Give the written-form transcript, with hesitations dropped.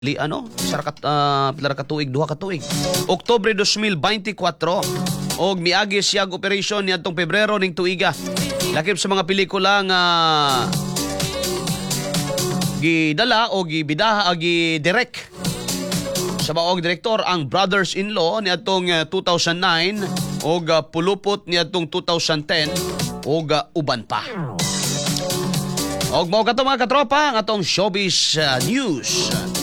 pilar ka tuig, duha ka tuig. Oktubre 2024 og miagi siyag operasyon niadtong Pebrero ning tuiga. Lakip sa mga pelikula nga gidala o gibidaha o gidirect sa maong direktor ang Brothers-in-Law niadtong 2009 og Pulupot niadtong 2010 og uban pa. Og mao kato mga katropa ang atong showbiz news.